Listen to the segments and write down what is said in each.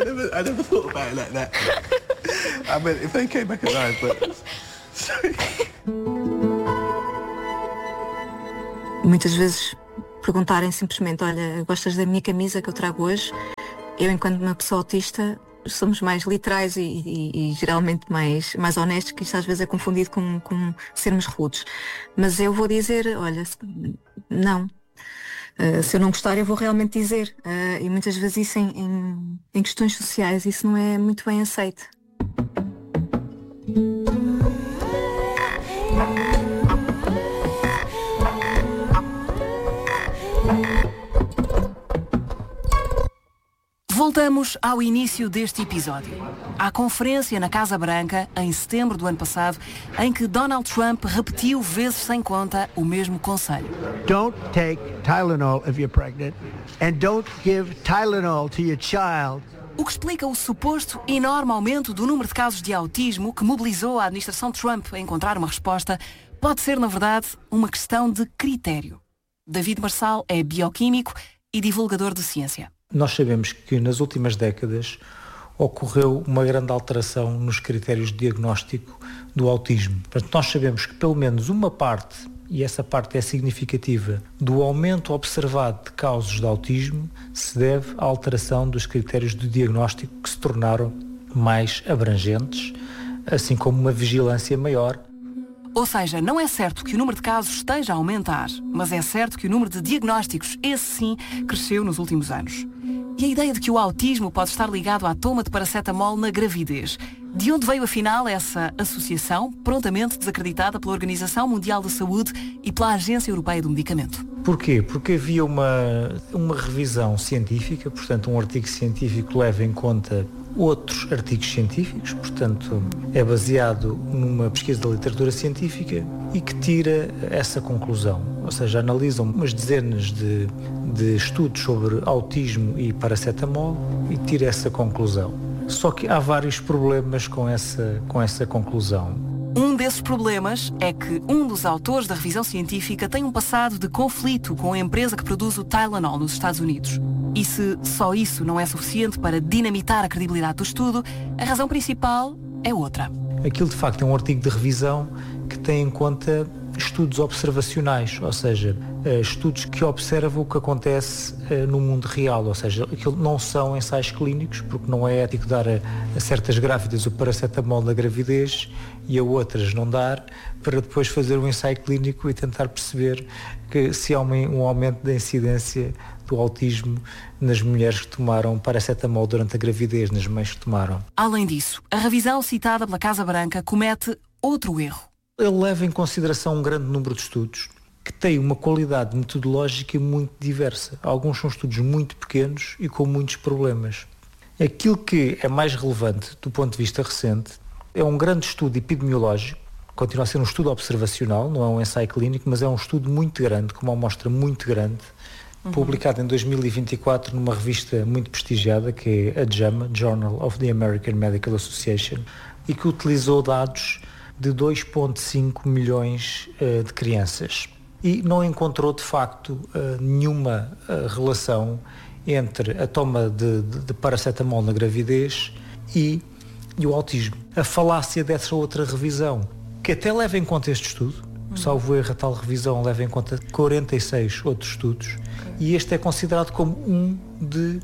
I never thought about it like that. I mean, if they came back alive, but... Muitas vezes perguntarem simplesmente, olha, gostas da minha camisa que eu trago hoje? Eu, enquanto uma pessoa autista, somos mais literais e geralmente mais honestos, que isto às vezes é confundido com sermos rudes. Mas eu vou dizer, olha, não. Se eu não gostar, eu vou realmente dizer. E muitas vezes isso em questões sociais, isso não é muito bem aceito. Voltamos ao início deste episódio, à conferência na Casa Branca, em setembro do ano passado, em que Donald Trump repetiu vezes sem conta o mesmo conselho. Don't take Tylenol if you're pregnant, and don't give Tylenol to your child. O que explica o suposto enorme aumento do número de casos de autismo que mobilizou a administração Trump a encontrar uma resposta pode ser, na verdade, uma questão de critério. David Marçal é bioquímico e divulgador de ciência. Nós sabemos que nas últimas décadas ocorreu uma grande alteração nos critérios de diagnóstico do autismo. Portanto, nós sabemos que pelo menos uma parte, e essa parte é significativa, do aumento observado de casos de autismo se deve à alteração dos critérios de diagnóstico que se tornaram mais abrangentes, assim como uma vigilância maior. Ou seja, não é certo que o número de casos esteja a aumentar, mas é certo que o número de diagnósticos, esse sim, cresceu nos últimos anos. E a ideia de que o autismo pode estar ligado à toma de paracetamol na gravidez. De onde veio, afinal, essa associação, prontamente desacreditada pela Organização Mundial da Saúde e pela Agência Europeia do Medicamento? Porquê? Porque havia uma revisão científica, portanto um artigo científico leva em conta outros artigos científicos, portanto é baseado numa pesquisa da literatura científica e que tira essa conclusão, ou seja, analisam umas dezenas de estudos sobre autismo e paracetamol e tira essa conclusão. Só que há vários problemas com essa conclusão. Um desses problemas é que um dos autores da revisão científica tem um passado de conflito com a empresa que produz o Tylenol nos Estados Unidos. E se só isso não é suficiente para dinamitar a credibilidade do estudo, a razão principal é outra. Aquilo de facto é um artigo de revisão que tem em conta estudos observacionais, ou seja, estudos que observam o que acontece no mundo real, ou seja, aquilo não são ensaios clínicos, porque não é ético dar a certas grávidas o paracetamol na gravidez e a outras não dar, para depois fazer um ensaio clínico e tentar perceber que se há um aumento da incidência do autismo nas mulheres que tomaram paracetamol durante a gravidez, nas mães que tomaram. Além disso, a revisão citada pela Casa Branca comete outro erro. Ele leva em consideração um grande número de estudos que têm uma qualidade metodológica muito diversa. Alguns são estudos muito pequenos e com muitos problemas. Aquilo que é mais relevante do ponto de vista recente é um grande estudo epidemiológico, continua a ser um estudo observacional, não é um ensaio clínico, mas é um estudo muito grande, com uma amostra muito grande, publicado em 2024 numa revista muito prestigiada, que é a JAMA, Journal of the American Medical Association, e que utilizou dados de 2,5 milhões de crianças e não encontrou de facto nenhuma relação entre a toma de paracetamol na gravidez e o autismo. A falácia dessa outra revisão, que até leva em conta este estudo, salvo erro, a tal revisão leva em conta 46 outros estudos, e este é considerado como um de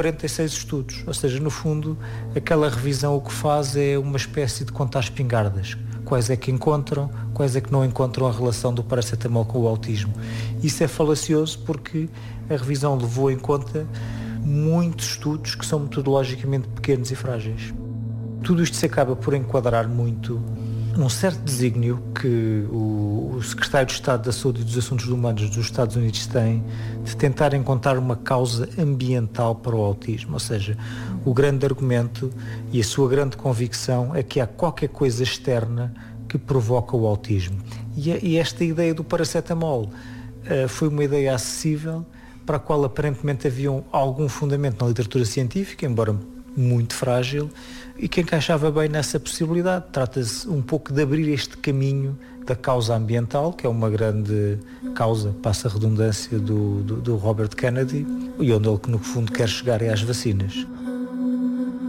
46 estudos, ou seja, no fundo, aquela revisão o que faz é uma espécie de contar espingardas. Quais é que encontram, quais é que não encontram a relação do paracetamol com o autismo. Isso é falacioso porque a revisão levou em conta muitos estudos que são metodologicamente pequenos e frágeis. Tudo isto se acaba por enquadrar muito num certo desígnio que o secretário de Estado da Saúde e dos Assuntos Humanos dos Estados Unidos tem de tentar encontrar uma causa ambiental para o autismo, ou seja, o grande argumento e a sua grande convicção é que há qualquer coisa externa que provoca o autismo. E esta ideia do paracetamol foi uma ideia acessível para a qual aparentemente havia algum fundamento na literatura científica, embora muito frágil, e que encaixava bem nessa possibilidade. Trata-se um pouco de abrir este caminho da causa ambiental, que é uma grande causa, passa a redundância, do Robert Kennedy, e onde ele, no fundo, quer chegar é às vacinas.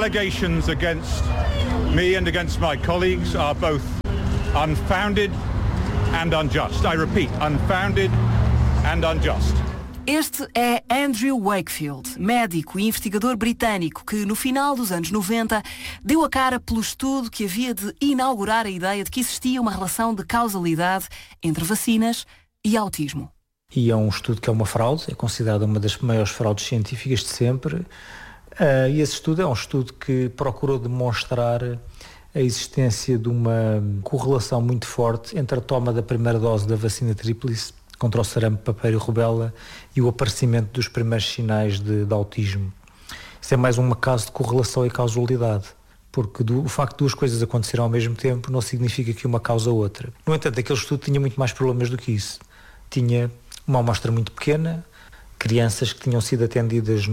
allegations against me and against my colleagues are both unfounded and unjust. I repeat, unfounded and unjust. Este é Andrew Wakefield, médico e investigador britânico que, no final dos anos 90, deu a cara pelo estudo que havia de inaugurar a ideia de que existia uma relação de causalidade entre vacinas e autismo. E é um estudo que é uma fraude, é considerado uma das maiores fraudes científicas de sempre. E esse estudo é um estudo que procurou demonstrar a existência de uma correlação muito forte entre a toma da primeira dose da vacina tríplice contra o sarampo, papeira e rubéola e o aparecimento dos primeiros sinais de autismo. Isso é mais um caso de correlação e causalidade, porque o facto de duas coisas acontecerem ao mesmo tempo não significa que uma causa a outra. No entanto, aquele estudo tinha muito mais problemas do que isso. Tinha uma amostra muito pequena, crianças que tinham sido atendidas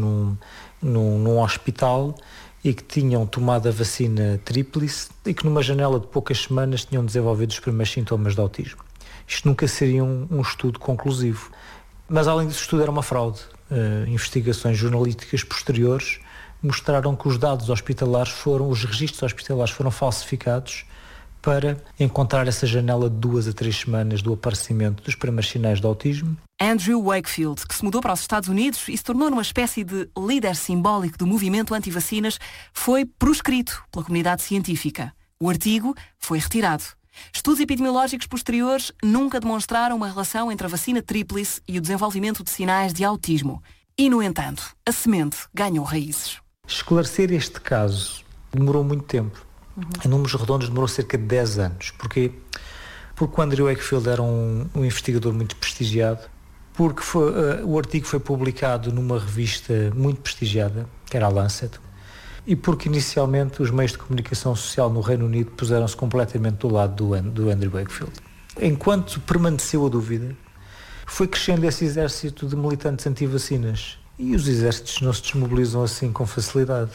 num hospital e que tinham tomado a vacina tríplice e que numa janela de poucas semanas tinham desenvolvido os primeiros sintomas de autismo. Isto nunca seria um estudo conclusivo. Mas além disso, o estudo era uma fraude. Investigações jornalísticas posteriores mostraram que os dados hospitalares os registros hospitalares foram falsificados para encontrar essa janela de 2 a 3 semanas do aparecimento dos primeiros sinais de autismo. Andrew Wakefield, que se mudou para os Estados Unidos e se tornou numa espécie de líder simbólico do movimento anti-vacinas, foi proscrito pela comunidade científica. O artigo foi retirado. Estudos epidemiológicos posteriores nunca demonstraram uma relação entre a vacina tríplice e o desenvolvimento de sinais de autismo. E, no entanto, a semente ganhou raízes. Esclarecer este caso demorou muito tempo. Em números redondos demorou cerca de 10 anos. Porquê? Porque o Andrew Wakefield era um investigador muito prestigiado, porque o artigo foi publicado numa revista muito prestigiada, que era a Lancet, e porque inicialmente os meios de comunicação social no Reino Unido puseram-se completamente do lado do Andrew Wakefield. Enquanto permaneceu a dúvida, foi crescendo esse exército de militantes anti-vacinas, e os exércitos não se desmobilizam assim com facilidade.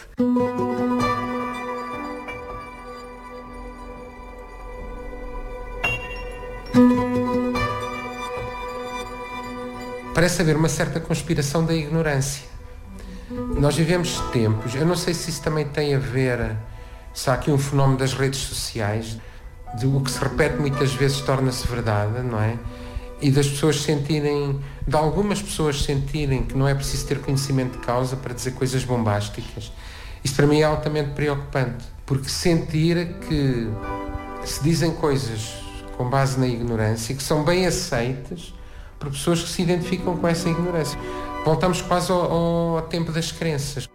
Parece haver uma certa conspiração da ignorância. Nós vivemos tempos, eu não sei se isso também tem a ver, se há aqui um fenómeno das redes sociais, de o que se repete muitas vezes torna-se verdade, não é? E das pessoas sentirem, de algumas pessoas sentirem que não é preciso ter conhecimento de causa para dizer coisas bombásticas. Isto para mim é altamente preocupante, porque sentir que se dizem coisas com base na ignorância, que são bem aceitas por pessoas que se identificam com essa ignorância. Voltamos quase ao tempo das crenças.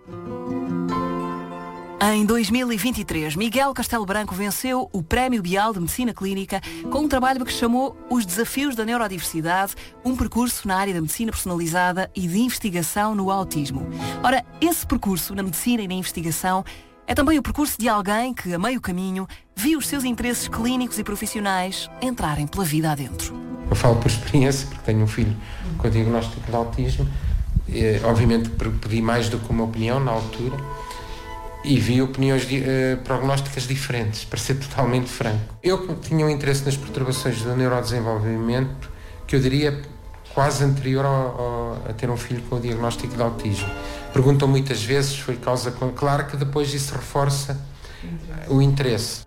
Em 2023, Miguel Castelo Branco venceu o Prémio Bial de Medicina Clínica com um trabalho que chamou Os Desafios da Neurodiversidade, um percurso na área da medicina personalizada e de investigação no autismo. Ora, esse percurso na medicina e na investigação é também o percurso de alguém que, a meio caminho, viu os seus interesses clínicos e profissionais entrarem pela vida adentro. Eu falo por experiência, porque tenho um filho com diagnóstico de autismo. Obviamente pedi mais do que uma opinião na altura e vi opiniões prognósticas diferentes, para ser totalmente franco. Eu tinha um interesse nas perturbações do neurodesenvolvimento que eu diria quase anterior a ter um filho com o diagnóstico de autismo. Perguntam muitas vezes, foi causa... Claro que depois isso reforça o interesse.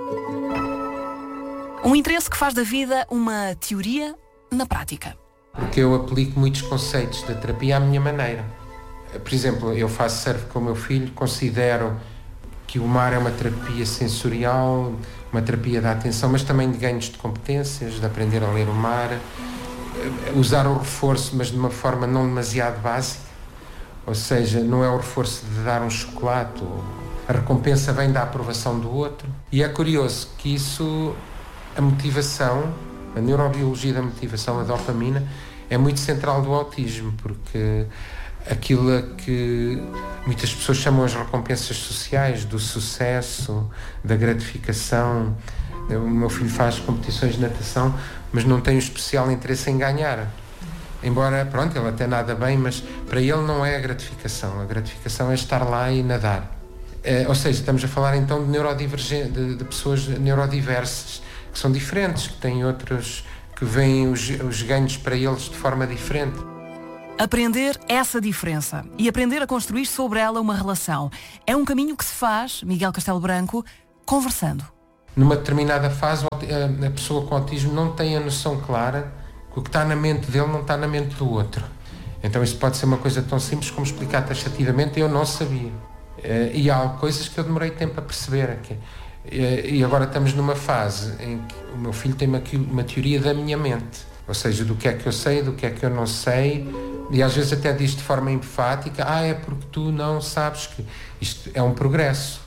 Um interesse que faz da vida uma teoria na prática. Porque eu aplico muitos conceitos da terapia à minha maneira. Por exemplo, eu faço surf com o meu filho, considero que o mar é uma terapia sensorial, uma terapia da atenção, mas também de ganhos de competências, de aprender a ler o mar, usar o reforço, mas de uma forma não demasiado básica, ou seja, não é o reforço de dar um chocolate, a recompensa vem da aprovação do outro. E é curioso que isso, a motivação, a neurobiologia da motivação, a dopamina, é muito central do autismo, porque aquilo a que muitas pessoas chamam as recompensas sociais, do sucesso, da gratificação. O meu filho faz competições de natação, mas não tem um especial interesse em ganhar. Embora, pronto, ele até nada bem, mas para ele não é a gratificação. A gratificação é estar lá e nadar. Ou seja, estamos a falar então de pessoas neurodiversas, que são diferentes, que têm outros, que veem os ganhos para eles de forma diferente. Aprender essa diferença e aprender a construir sobre ela uma relação é um caminho que se faz, Miguel Castelo Branco, conversando. Numa determinada fase, a pessoa com autismo não tem a noção clara que o que está na mente dele não está na mente do outro. Então isso pode ser uma coisa tão simples como explicar taxativamente, eu não sabia. E há coisas que eu demorei tempo a perceber. E agora estamos numa fase em que o meu filho tem uma teoria da minha mente. Ou seja, do que é que eu sei, do que é que eu não sei. E às vezes até diz de forma enfática, é porque tu não sabes que isto é um progresso.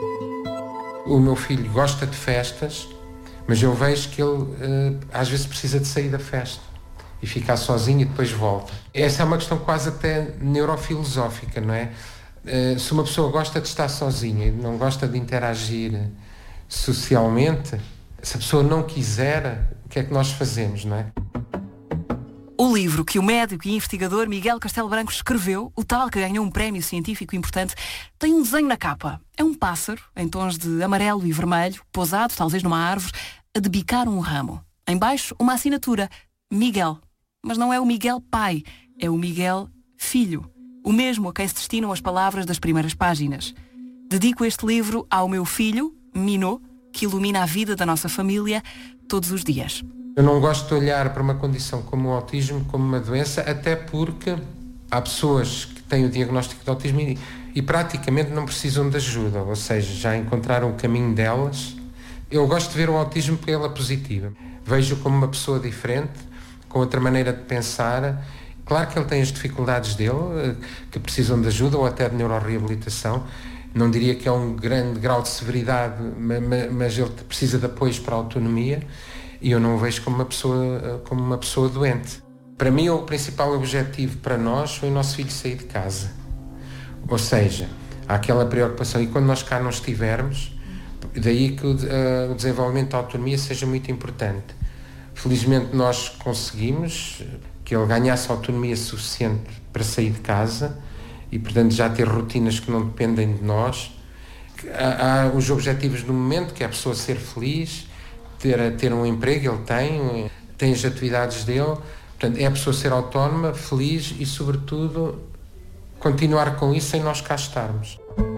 O meu filho gosta de festas, mas eu vejo que ele às vezes precisa de sair da festa e ficar sozinho e depois volta. Essa é uma questão quase até neurofilosófica, não é? Se uma pessoa gosta de estar sozinha e não gosta de interagir socialmente, se a pessoa não quiser, o que é que nós fazemos, não é? O livro que o médico e investigador Miguel Castelo Branco escreveu, o tal que ganhou um prémio científico importante, tem um desenho na capa. É um pássaro, em tons de amarelo e vermelho, pousado talvez numa árvore, a debicar um ramo. Em baixo, uma assinatura, Miguel. Mas não é o Miguel pai, é o Miguel filho. O mesmo a quem se destinam as palavras das primeiras páginas. Dedico este livro ao meu filho, Minot, que ilumina a vida da nossa família todos os dias. Eu não gosto de olhar para uma condição como o autismo como uma doença, até porque há pessoas que têm o diagnóstico de autismo e praticamente não precisam de ajuda, ou seja, já encontraram o caminho delas. Eu gosto de ver o autismo pela positiva. Vejo como uma pessoa diferente, com outra maneira de pensar. Claro que ele tem as dificuldades dele, que precisam de ajuda ou até de neuroreabilitação. Não diria que é um grande grau de severidade, mas ele precisa de apoios para a autonomia. E eu não o vejo como uma pessoa doente. Para mim, o principal objetivo para nós foi o nosso filho sair de casa. Ou seja, há aquela preocupação. E quando nós cá não estivermos, daí que o desenvolvimento da autonomia seja muito importante. Felizmente nós conseguimos que ele ganhasse autonomia suficiente para sair de casa e, portanto, já ter rotinas que não dependem de nós. Há os objetivos do momento, que é a pessoa ser feliz, ter um emprego, ele tem as atividades dele, portanto é a pessoa ser autónoma, feliz e sobretudo continuar com isso sem nós cá estarmos.